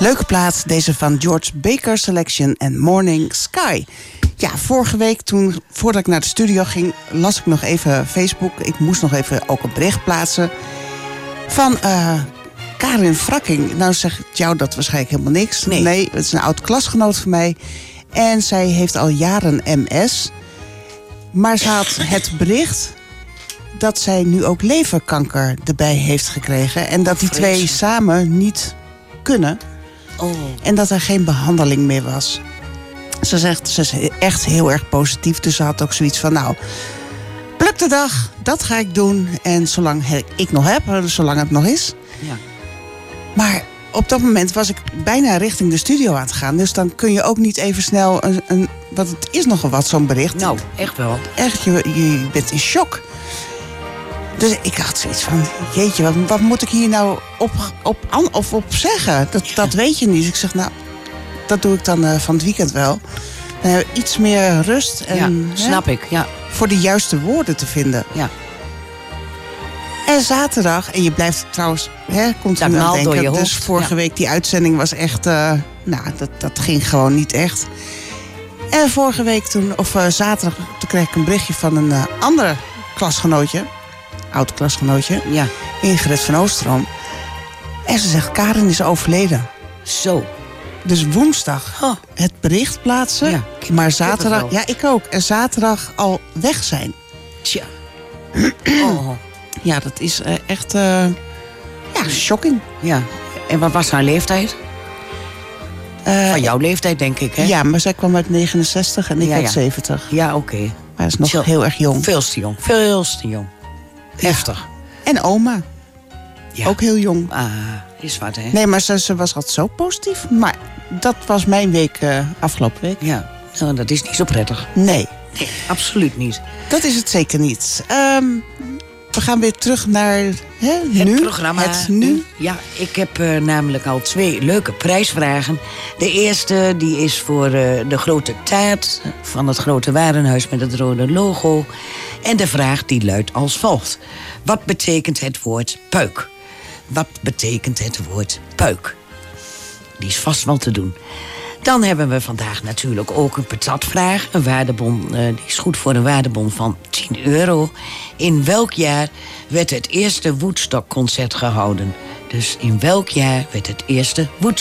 Leuke plaat, deze van George Baker Selection en Morning Sky. Ja, vorige week, voordat ik naar de studio ging, las ik nog even Facebook. Ik moest nog even ook een bericht plaatsen van Karin Frakking. Nou zegt jou dat waarschijnlijk helemaal niks. Nee, het is een oud klasgenoot van mij. En zij heeft al jaren MS. Maar ze had het bericht dat zij nu ook leverkanker erbij heeft gekregen. En dat die twee samen niet kunnen. Oh. En dat er geen behandeling meer was. Ze zegt, ze is echt heel erg positief. Dus ze had ook zoiets van, nou, pluk de dag, dat ga ik doen. En zolang ik nog heb, zolang het nog is. Ja. Maar op dat moment was ik bijna richting de studio aan het gaan. Dus dan kun je ook niet even snel want het is nogal wat, zo'n bericht. Nou, echt wel. Echt, je bent in shock. Dus ik had zoiets van, jeetje, wat moet ik hier nou op zeggen? Dat weet je niet. Dus ik zeg, nou, dat doe ik dan van het weekend wel. Iets meer rust. En, snap ik, ja. Voor de juiste woorden te vinden. Ja. En zaterdag, en je blijft trouwens continu aan denken. Door je dus vorige week, die uitzending was echt, dat ging gewoon niet echt. En vorige week zaterdag, toen kreeg ik een berichtje van een andere klasgenootje. Oud klasgenootje. Ja. Ingrid van Oosterom. En ze zegt, Karin is overleden. Zo. Dus woensdag het bericht plaatsen. Ja, maar zaterdag, ja, ik ook. En zaterdag al weg zijn. Tja. Ja, dat is echt shocking. Ja. En wat was haar leeftijd? Van jouw leeftijd, denk ik, hè? Ja, maar zij kwam uit 69 en ik uit 70. Ja, oké. Maar hij is nog heel erg jong. Veel te jong. Veel te jong. Heftig. Ja. En oma. Ja. Ook heel jong. Is wat, hè? Nee, maar ze was altijd zo positief. Maar dat was mijn week afgelopen week. Ja, dat is niet zo prettig. Nee, absoluut niet. Dat is het zeker niet. We gaan weer terug naar het programma. Het nu. Ja, ik heb namelijk al 2 leuke prijsvragen. De eerste die is voor de grote taart van het grote warenhuis met het rode logo. En de vraag die luidt als volgt. Wat betekent het woord puik? Wat betekent het woord puik? Die is vast wel te doen. Dan hebben we vandaag natuurlijk ook een patatvraag. Een waardebon, die is goed voor een waardebon van €10. In welk jaar werd het eerste Woodstock-concert gehouden? Dus in welk jaar werd het eerste